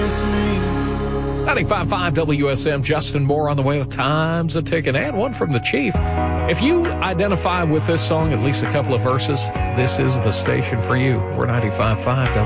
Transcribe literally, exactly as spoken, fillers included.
against me. ninety-five point five W S M, Justin Moore on the way with Time's a Ticking, and one from the Chief. If you identify with this song, at least a couple of verses, this is the station for you. We're ninety-five point five